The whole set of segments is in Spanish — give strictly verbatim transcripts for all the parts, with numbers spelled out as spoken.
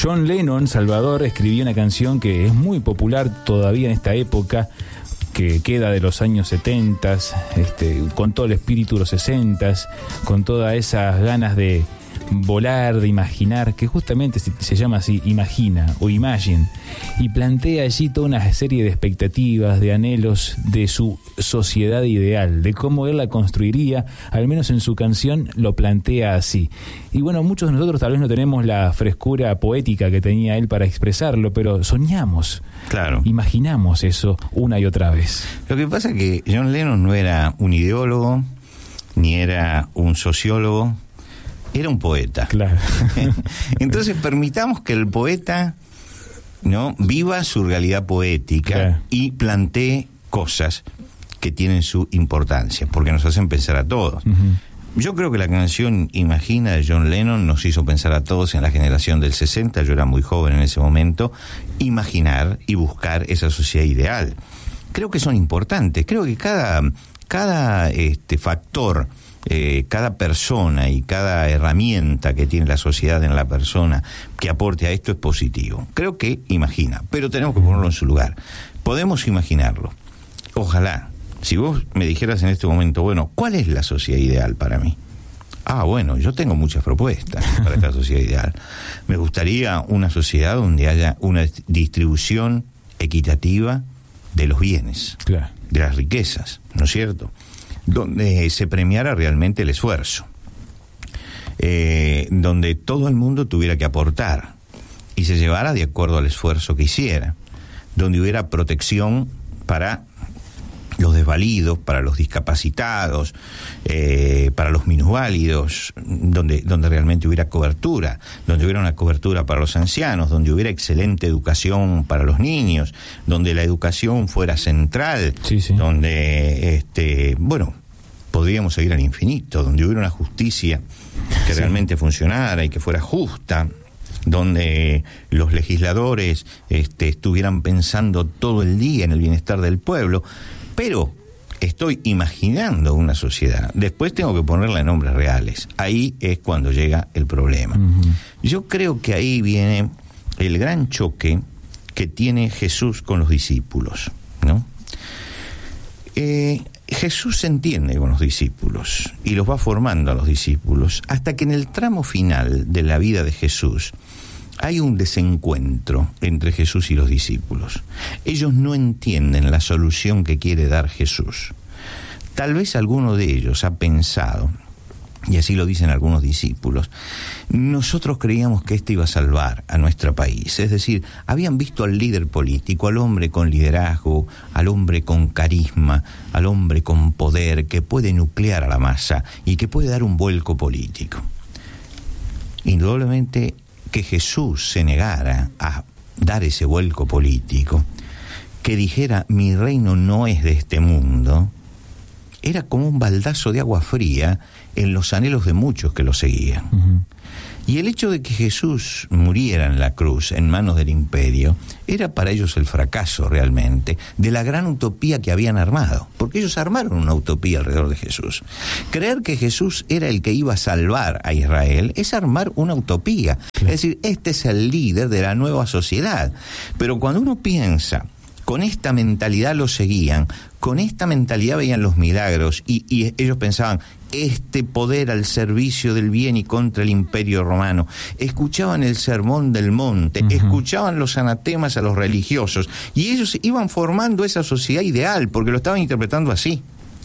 John Lennon, Salvador, escribió una canción que es muy popular todavía en esta época, que queda de los años setenta, este, con todo el espíritu de los sesenta, con todas esas ganas de volar, de imaginar, que justamente se, se llama así, Imagina o Imagine, y plantea allí toda una serie de expectativas, de anhelos de su sociedad ideal, de cómo él la construiría, al menos en su canción lo plantea así. Y bueno, muchos de nosotros tal vez no tenemos la frescura poética que tenía él para expresarlo, pero soñamos, claro, imaginamos eso una y otra vez. Lo que pasa es que John Lennon no era un ideólogo, ni era un sociólogo, era un poeta. Claro. Entonces permitamos que el poeta, ¿no?, viva su realidad poética, claro, y plantee cosas que tienen su importancia, porque nos hacen pensar a todos. Uh-huh. Yo creo que la canción Imagina de John Lennon nos hizo pensar a todos en la generación del sesenta, yo era muy joven en ese momento, imaginar y buscar esa sociedad ideal. Creo que son importantes, creo que cada, cada este, factor, Eh, cada persona y cada herramienta que tiene la sociedad en la persona que aporte a esto es positivo. Creo que imagina, pero tenemos que ponerlo en su lugar. Podemos imaginarlo. Ojalá, si vos me dijeras en este momento, bueno, ¿cuál es la sociedad ideal para mí? Ah, bueno, yo tengo muchas propuestas para esta sociedad ideal. Me gustaría una sociedad donde haya una distribución equitativa de los bienes, claro, de las riquezas, ¿no es cierto?, donde se premiara realmente el esfuerzo, eh, donde todo el mundo tuviera que aportar y se llevara de acuerdo al esfuerzo que hiciera, donde hubiera protección para los desvalidos, para los discapacitados, eh, para los minusválidos, donde, donde realmente hubiera cobertura, donde hubiera una cobertura para los ancianos, donde hubiera excelente educación para los niños, donde la educación fuera central, sí, sí, donde, este, bueno, podríamos seguir al infinito, donde hubiera una justicia que sí, realmente funcionara y que fuera justa, donde los legisladores este, estuvieran pensando todo el día en el bienestar del pueblo. Pero estoy imaginando una sociedad. Después tengo que ponerle nombres reales. Ahí es cuando llega el problema. Uh-huh. Yo creo que ahí viene el gran choque que tiene Jesús con los discípulos, ¿no? Eh, Jesús se entiende con los discípulos y los va formando a los discípulos hasta que en el tramo final de la vida de Jesús hay un desencuentro entre Jesús y los discípulos. Ellos no entienden la solución que quiere dar Jesús. Tal vez alguno de ellos ha pensado, y así lo dicen algunos discípulos, nosotros creíamos que este iba a salvar a nuestro país. Es decir, habían visto al líder político, al hombre con liderazgo, al hombre con carisma, al hombre con poder, que puede nuclear a la masa y que puede dar un vuelco político. Indudablemente, que Jesús se negara a dar ese vuelco político, que dijera mi reino no es de este mundo, era como un baldazo de agua fría en los anhelos de muchos que lo seguían. Uh-huh. Y el hecho de que Jesús muriera en la cruz en manos del imperio era para ellos el fracaso realmente de la gran utopía que habían armado, porque ellos armaron una utopía alrededor de Jesús. Creer que Jesús era el que iba a salvar a Israel es armar una utopía, claro, es decir, este es el líder de la nueva sociedad. Pero cuando uno piensa, con esta mentalidad lo seguían, con esta mentalidad veían los milagros y, y ellos pensaban, este poder al servicio del bien y contra el imperio romano. Escuchaban el sermón del monte, uh-huh, escuchaban los anatemas a los religiosos y ellos iban formando esa sociedad ideal porque lo estaban interpretando así.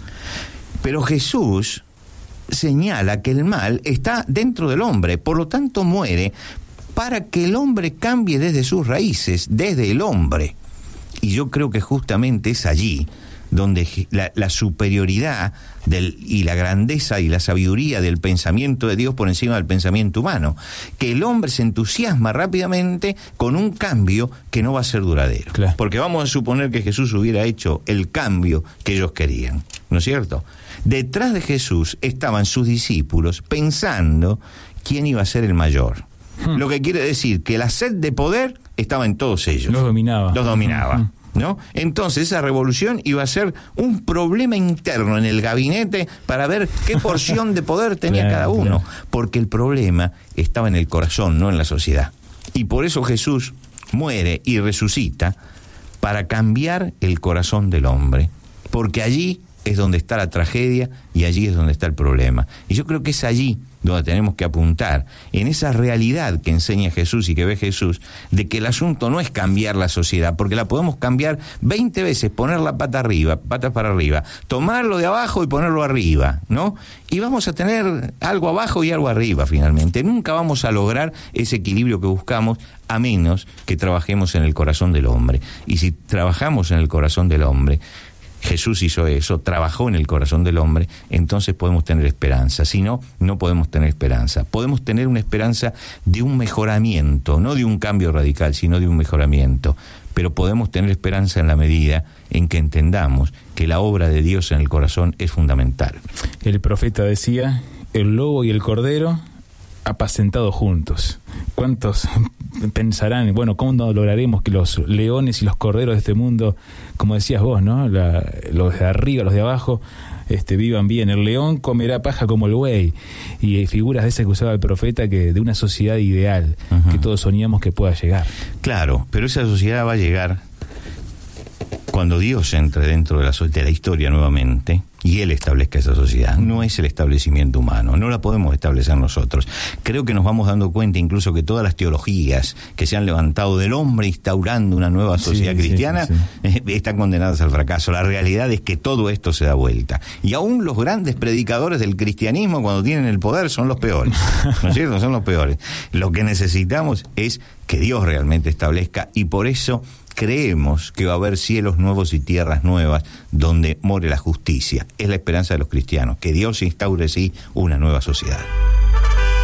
Pero Jesús señala que el mal está dentro del hombre, por lo tanto muere para que el hombre cambie desde sus raíces, desde el hombre. Y yo creo que justamente es allí donde la, la superioridad del, y la grandeza y la sabiduría del pensamiento de Dios por encima del pensamiento humano, que el hombre se entusiasma rápidamente con un cambio que no va a ser duradero, claro, porque vamos a suponer que Jesús hubiera hecho el cambio que ellos querían, ¿no es cierto? Detrás de Jesús estaban sus discípulos pensando quién iba a ser el mayor, hmm. lo que quiere decir que la sed de poder estaba en todos ellos, los dominaba, los dominaba. Hmm. ¿No? Entonces esa revolución iba a ser un problema interno en el gabinete para ver qué porción de poder tenía claro, cada uno, claro, porque el problema estaba en el corazón, no en la sociedad. Y por eso Jesús muere y resucita para cambiar el corazón del hombre, porque allí es donde está la tragedia y allí es donde está el problema. Y yo creo que es allí donde tenemos que apuntar, en esa realidad que enseña Jesús y que ve Jesús, de que el asunto no es cambiar la sociedad, porque la podemos cambiar veinte veces, poner la pata arriba, patas para arriba, tomarlo de abajo y ponerlo arriba, ¿no? Y vamos a tener algo abajo y algo arriba finalmente. Nunca vamos a lograr ese equilibrio que buscamos a menos que trabajemos en el corazón del hombre. Y si trabajamos en el corazón del hombre, Jesús hizo eso, trabajó en el corazón del hombre, entonces podemos tener esperanza. Si no, no podemos tener esperanza. Podemos tener una esperanza de un mejoramiento, no de un cambio radical, sino de un mejoramiento. Pero podemos tener esperanza en la medida en que entendamos que la obra de Dios en el corazón es fundamental. El profeta decía, el lobo y el cordero apacentados juntos. ¿Cuántos pensarán, bueno, cómo lograremos que los leones y los corderos de este mundo, como decías vos, ¿no? La, los de arriba, los de abajo, este, vivan bien? El león comerá paja como el buey. Y hay figuras de esas que usaba el profeta, que de una sociedad ideal, uh-huh, que todos soñamos que pueda llegar. Claro, pero esa sociedad va a llegar cuando Dios entre dentro de la, de la historia nuevamente y Él establezca esa sociedad. No es el establecimiento humano, no la podemos establecer nosotros. Creo que nos vamos dando cuenta incluso que todas las teologías que se han levantado del hombre instaurando una nueva sociedad, sí, cristiana, sí, sí, sí. Eh, están condenadas al fracaso. La realidad es que todo esto se da vuelta. Y aún los grandes predicadores del cristianismo, cuando tienen el poder, son los peores. ¿No es cierto? Son los peores. Lo que necesitamos es que Dios realmente establezca, y por eso creemos que va a haber cielos nuevos y tierras nuevas donde more la justicia. Es la esperanza de los cristianos, que Dios instaure sí una nueva sociedad.